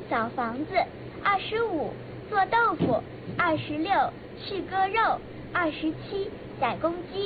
扫房子，25做豆腐，26吃割肉，27宰公鸡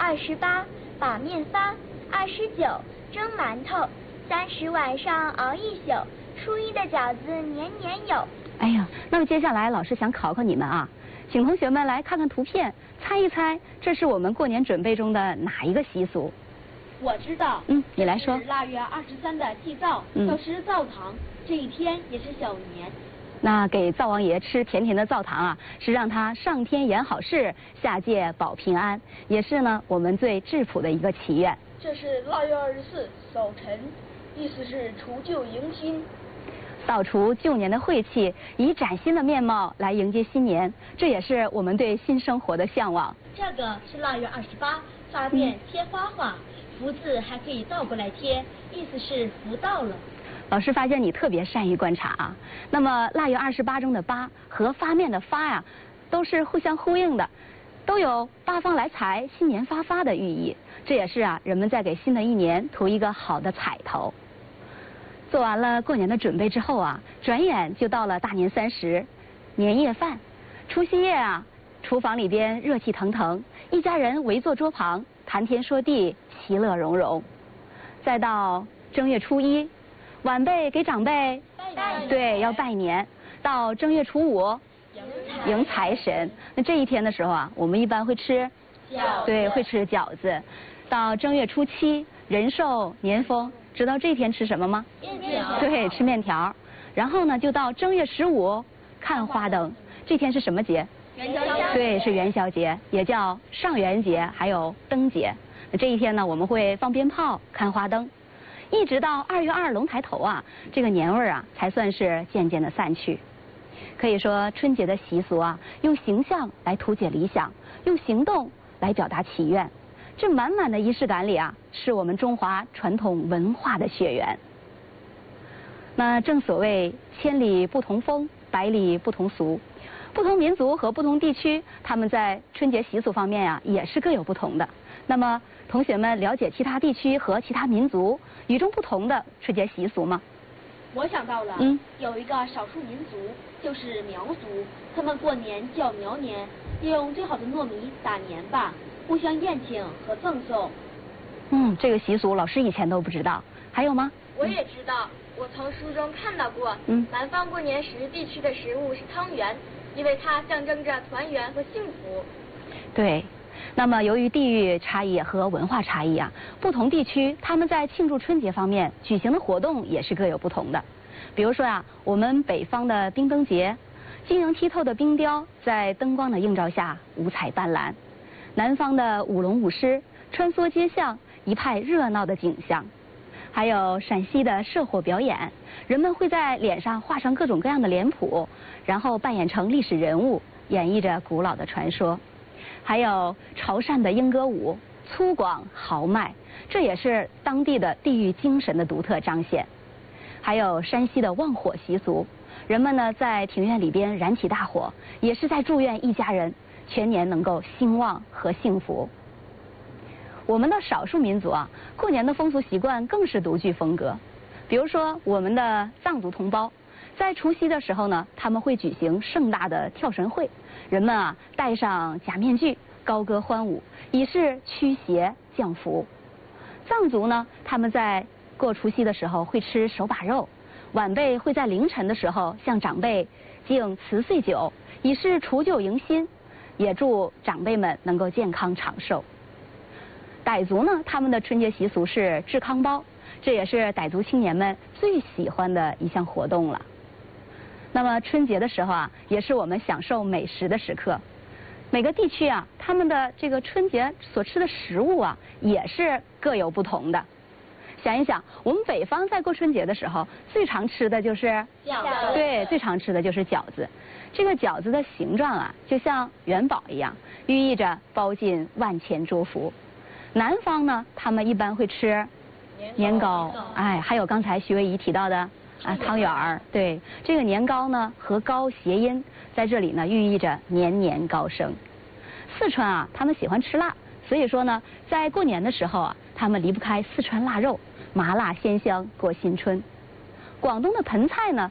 ，28把面发，29蒸馒头，30晚上熬一宿，初一的饺子年年有。 哎呀，那么接下来老师想考考你们啊，请同学们来看看图片，猜一猜这是我们过年准备中的哪一个习俗？ 我知道。 你来说。 是腊月23的祭灶，要吃灶糖，这一天也是小年。 那给灶王爷吃甜甜的灶糖啊，是让他上天言好事，下界保平安，也是呢我们最质朴的一个祈愿。 这是腊月24扫尘，意思是除旧迎新。 扫除旧年的晦气，以崭新的面貌来迎接新年，这也是我们对新生活的向往。 这个是腊月28发面贴花花，福字还可以倒过来贴，意思是福到了。 老师发现你特别善于观察啊。那么腊月28中的八和发面的发呀，都是互相呼应的，都有八方来财、新年发发的寓意。这也是啊人们在给新的一年图一个好的彩头。做完了过年的准备之后啊，转眼就到了大年30，年夜饭。除夕夜啊，厨房里边热气腾腾，一家人围坐桌旁，谈天说地，其乐融融。再到正月初1，晚辈给长辈对要拜年。到正月初5，迎财神。那这一天的时候啊，我们一般会吃会吃饺子。到正月初7，人寿年丰。知道这一天吃什么吗？ 面条。 对，吃面条。然后呢，就到正月15看花灯。这天是什么节？ 元宵节。 对，是元宵节，也叫上元节，还有灯节。这一天呢，我们会放鞭炮、看花灯，一直到2月2龙抬头啊，这个年味儿啊才算是渐渐的散去。可以说，春节的习俗啊，用形象来图解理想，用行动来表达祈愿。这满满的仪式感里啊，是我们中华传统文化的血缘。那正所谓千里不同风，百里不同俗，不同民族和不同地区，他们在春节习俗方面呀，也是各有不同的。那么，同学们了解其他地区和其他民族与众不同的春节习俗吗？ 我想到了，有一个少数民族，就是苗族，他们过年叫苗年，用最好的糯米打年吧，互相宴请和赠送。 这个习俗老师以前都不知道，还有吗？ 我也知道，我从书中看到过。南方过年时必吃的食物是汤圆，因为它象征着团圆和幸福。 对。那么由于地域差异和文化差异啊，不同地区他们在庆祝春节方面举行的活动也是各有不同的。比如说啊，我们北方的冰灯节，晶莹剔透的冰雕在灯光的映照下五彩斑斓；南方的舞龙舞狮穿梭街巷，一派热闹的景象。还有陕西的社火表演，人们会在脸上画上各种各样的脸谱，然后扮演成历史人物，演绎着古老的传说。还有潮汕的莺歌舞，粗犷豪迈，这也是当地的地域精神的独特彰显。还有山西的望火习俗，人们呢在庭院里边燃起大火，也是在祝愿一家人全年能够兴旺和幸福。我们的少数民族啊，过年的风俗习惯更是独具风格。比如说我们的藏族同胞，在除夕的时候呢，他们会举行盛大的跳神会，人们啊戴上假面具，高歌欢舞，以示驱邪降福。藏族呢，他们在过除夕的时候会吃手把肉，晚辈会在凌晨的时候向长辈敬辞岁酒，以示除旧迎新，也祝长辈们能够健康长寿。傣族呢，他们的春节习俗是制糠包，这也是傣族青年们最喜欢的一项活动了。那么春节的时候啊，也是我们享受美食的时刻。每个地区啊，他们的这个春节所吃的食物啊，也是各有不同的。想一想，我们北方在过春节的时候，最常吃的就是饺子。 对，最常吃的就是饺子。这个饺子的形状啊，就像元宝一样，寓意着包进万千祝福。南方呢，他们一般会吃年糕，还有刚才徐薇怡提到的汤圆儿。对，这个年糕呢和糕谐音，在这里呢寓意着年年高升。四川啊，他们喜欢吃辣，所以说呢，在过年的时候啊，他们离不开四川腊肉，麻辣鲜香过新春。广东的盆菜呢，